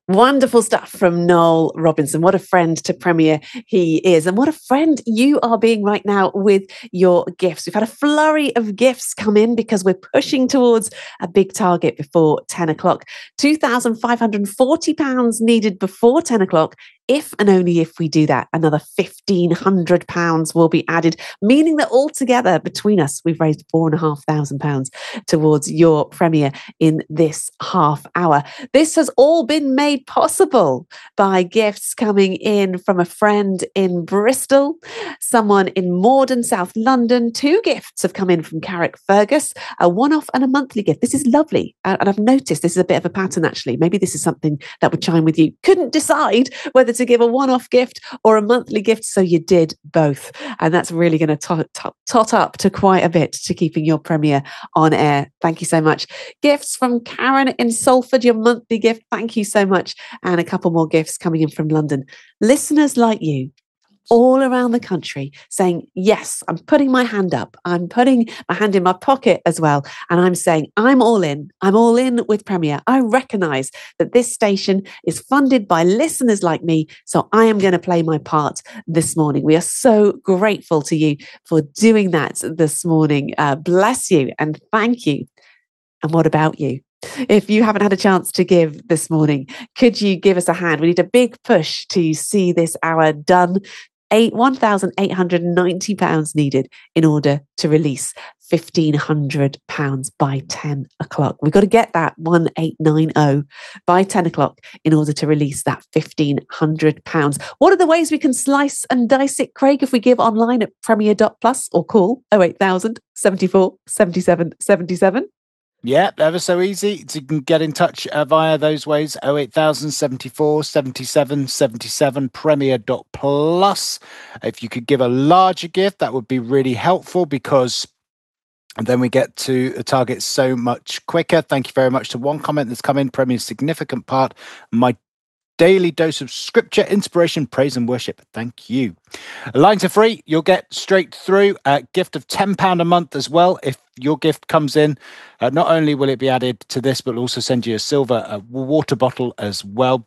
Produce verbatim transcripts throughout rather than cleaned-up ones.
Wonderful stuff from Noel Robinson. What a friend to Premier he is. And what a friend you are being right now with your gifts. We've had a flurry of gifts come in because we're pushing towards a big target before ten o'clock. two thousand five hundred forty pounds needed before ten o'clock. If and only if we do that, another fifteen hundred pounds will be added, meaning that altogether between us, we've raised four thousand five hundred pounds towards your Premier in this half hour. This has all been made possible by gifts coming in from a friend in Bristol, someone in Morden, South London. Two gifts have come in from Carrickfergus, a one-off and a monthly gift. This is lovely. And I've noticed this is a bit of a pattern, actually. Maybe this is something that would chime with you. Couldn't decide whether to give a one-off gift or a monthly gift, so you did both. And that's really going to tot, tot, tot up to quite a bit to keeping your Premier on air. Thank you so much. Gifts from Karen in Salford, your monthly gift. Thank you so much. And a couple more gifts coming in from London. Listeners like you all around the country saying, yes, I'm putting my hand up. I'm putting my hand in my pocket as well. And I'm saying, I'm all in. I'm all in with Premier. I recognise that this station is funded by listeners like me. So I am going to play my part this morning. We are so grateful to you for doing that this morning. Uh, bless you and thank you. And what about you? If you haven't had a chance to give this morning, could you give us a hand? We need a big push to see this hour done. one thousand eight hundred ninety pounds needed in order to release fifteen hundred pounds by ten o'clock. We've got to get that one eight nine zero by ten o'clock in order to release that fifteen hundred pounds. What are the ways we can slice and dice it, Craig, if we give online at premier dot plus or call oh eight thousand seventy-four seventy-seven seventy-seven? Yeah, ever so easy. You can get in touch uh, via those ways. oh eight thousand seventy-four seventy-seven seventy-seven, premier dot plus. If you could give a larger gift, that would be really helpful because then we get to the target so much quicker. Thank you very much to one comment that's come in. Premier's significant part. My daily dose of scripture, inspiration, praise and worship. Thank you. Lines are free. You'll get straight through a gift of ten pounds a month as well. If your gift comes in, uh, not only will it be added to this, but we'll also send you a silver uh, water bottle as well.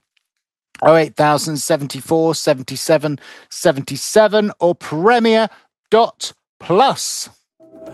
oh eight thousand seventy-four seventy-seven seventy-seven or premier dot plus.